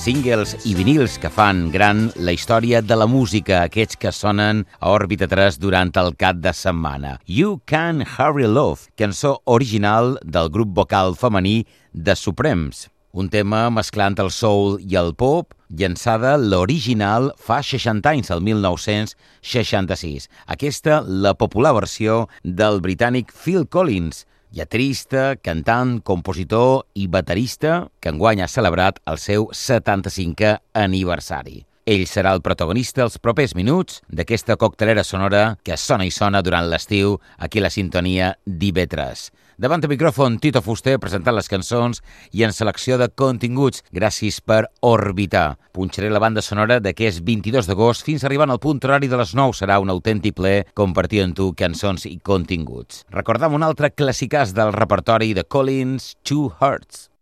singles i vinils que fan gran la història de la música, aquests que sonen a Òrbita 3 durant el cap de setmana. You Can Hurry Love, cançó original del grup vocal femení The Supremes. Un tema mesclant el soul i el pop, llançada l'original fa 60 anys, el 1966. Aquesta, la popular versió del britànic Phil Collins, lletrista, cantant, compositor i baterista, que enguany ha celebrat el seu 75è aniversari. Ell serà el protagonista els propers minuts d'aquesta coctelera sonora que sona i sona durant l'estiu aquí a la sintonia d'IB3. Davant el micròfon, Tito Fuster, presentant les cançons i en selecció de continguts. Gràcies per orbitar. Punxaré la banda sonora d'aquest 22 d'agost fins arribant al punt horari de les 9. Serà un autèntic plaer compartir amb tu cançons i continguts. Recordam un altre classicàs del repertori de Collins, Two Hearts.